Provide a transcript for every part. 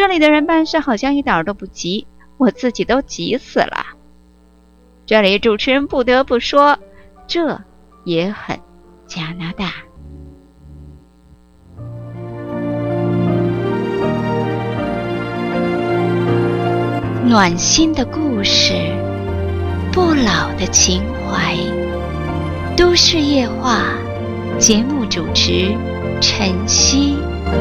这里的人办事好像一点都不急，我自己都急死了。这里主持人不得不说，这也很加拿大。暖心的故事，不老的情怀，都市夜话，节目主持晨曦。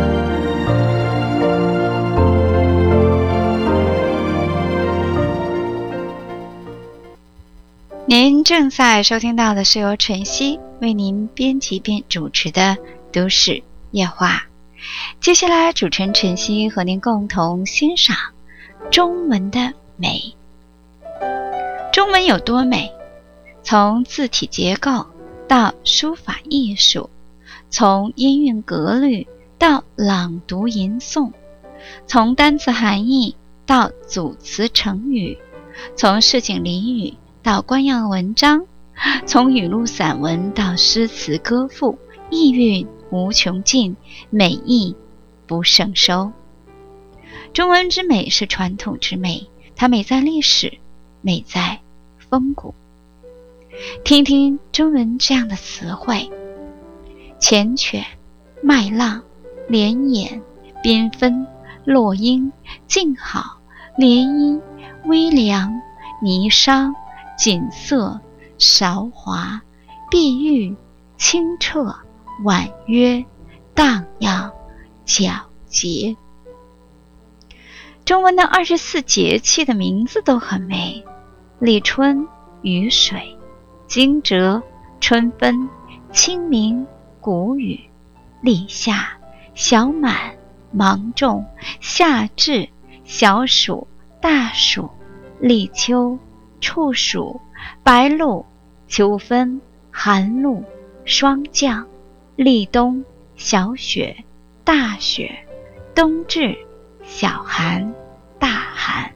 您正在收听到的是由晨曦为您编辑并主持的都市夜话。接下来主持人晨曦和您共同欣赏中文的美。中文有多美？从字体结构到书法艺术，从音韵格律到朗读吟诵，从单词含义到组词成语，从市井俚语到官样文章，从语录散文到诗词歌赋，意蕴无穷尽，美意不胜收。中文之美是传统之美，它美在历史，美在风骨。听听中文这样的词汇：缱绻、麦浪、连眼、缤纷、落英、静好、涟漪、微凉、霓裳、锦瑟、韶华、碧玉、清澈、婉约、荡漾、皎洁。中文的24节气的名字都很美：立春、雨水、惊蛰、春分、清明、谷雨、立夏、小满、芒种、夏至、小暑、大暑、立秋、处暑、白露、秋分、寒露、霜降、立冬、小雪、大雪、冬至、小寒、大寒。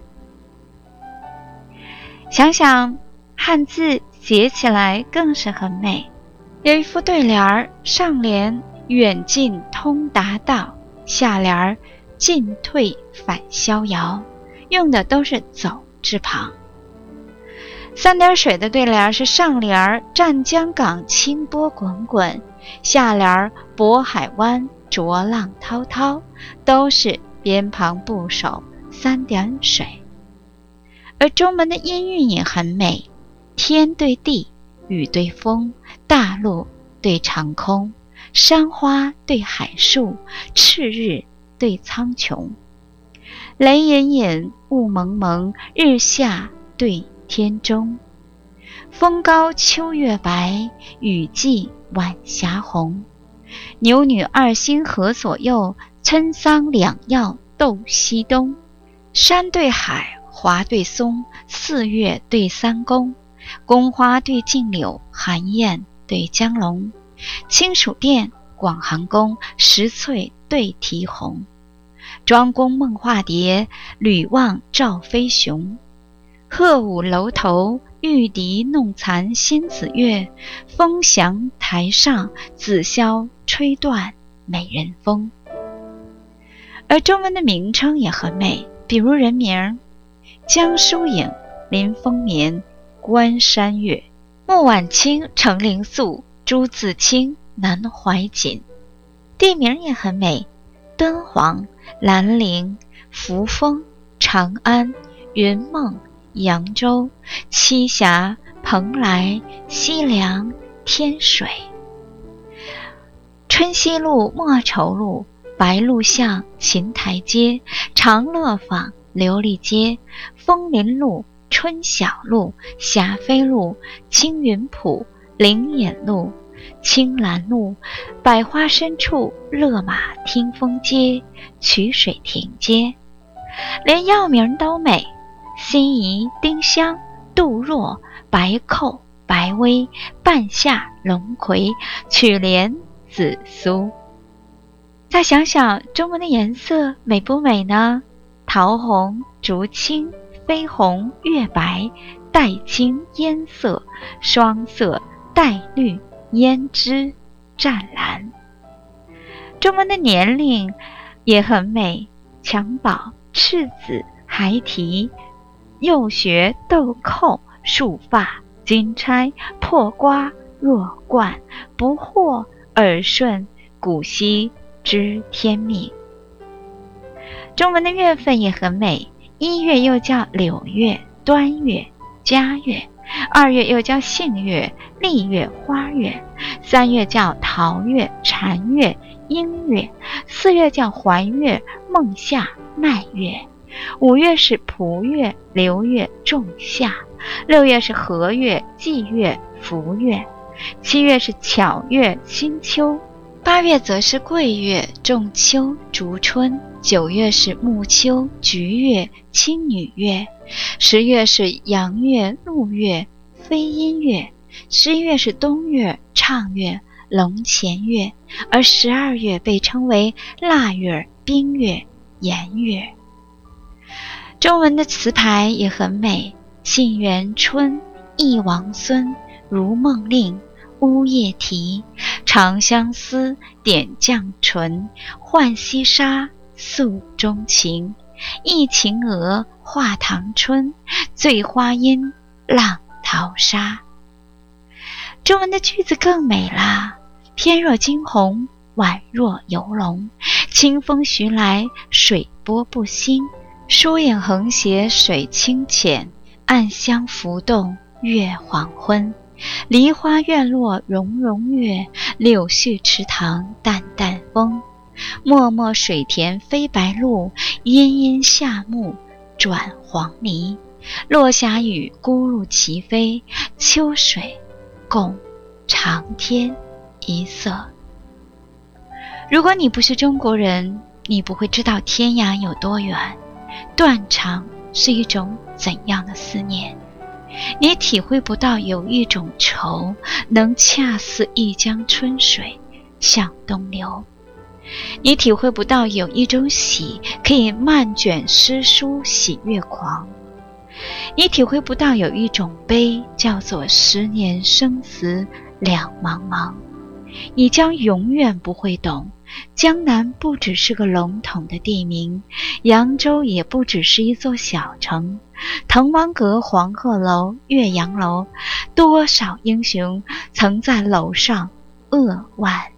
想想汉字写起来更是很美。有一副对联，上联远近通达道，下联进退反逍遥，用的都是走字旁。三点水的对联是上联湛江港清波滚滚，下联渤海湾浊浪滔滔，都是边旁部首三点水。而中文的音韵也很美，天对地，雨对风，大陆对长空，山花对海树，赤日对苍穹，雷隐隐，雾蒙蒙，日下对天中，风高秋月白，雨霁晚霞红，牛女二星河左右，参桑两曜斗西东，山对海，华对松，四月对三公，宫花对镜柳，寒燕对江龙，清暑殿，广寒宫，石翠对啼红，庄公梦化蝶，吕望赵飞熊，鹤舞楼头，玉笛弄残仙子乐，风翔台上，紫箫吹断美人风。而中文的名称也很美，比如人名：江疏影、林风眠、关山月、穆婉清、程灵素、朱自清、南怀瑾。地名也很美：敦煌、兰陵、扶风、长安、云梦、扬州、栖霞、蓬莱、西凉、天水。春熙路、莫愁路、白鹿巷、琴台街、长乐坊、琉璃街、枫林路、春晓路、霞飞路、青云浦、灵眼路、青兰路、百花深处、勒马听风街、曲水亭街。连药名都美：辛夷、丁香、杜若、白寇、白薇、半夏、龙葵、曲连、紫苏。再想想中文的颜色美不美呢？桃红、竹青、绯红、月白、黛青、烟色、双色、黛绿、胭脂、湛蓝。中文的年龄也很美： 襁褓、赤子、孩提、幼学、豆蔻、束发、金钗、破瓜、弱冠、不惑、耳顺、古稀、知天命。中文的月份也很美，1月又叫柳月、端月、佳月，2月又叫杏月、丽月、花月，3月叫桃月、禅月、樱月，4月叫环月、孟夏、麦月，5月是蒲月、流月、仲夏，6月是和月、季月、伏月，7月是巧月、新秋，8月则是桂月、仲秋、竹春，9月是暮秋、菊月、青女月，10月是阳月、陆月、飞阴月，11月是冬月、畅月、龙潜月，而12月被称为腊月、冰月、炎月。中文的词牌也很美，沁园春、忆王孙、如梦令、乌夜啼、长相思、点绛唇、浣溪沙、诉衷情、忆秦娥、画堂春、醉花阴、浪淘沙。中文的句子更美啦，天若惊鸿，宛若游龙，清风徐来，水波不兴，疏影横斜水清浅，暗香浮动月黄昏，梨花院落融融月，柳絮池塘淡淡风，脉脉水田飞白鹭，阴阴夏木转黄鹂，落霞与孤鹭齐飞，秋水共长天一色。如果你不是中国人，你不会知道天涯有多远，断肠是一种怎样的思念，你体会不到有一种愁能恰似一江春水向东流，你体会不到有一种喜可以漫卷诗书喜悦狂，你体会不到有一种悲叫做10年生死两茫茫。你将永远不会懂，江南不只是个笼统的地名，扬州也不只是一座小城，滕王阁、黄鹤楼、岳阳楼，多少英雄曾在楼上扼腕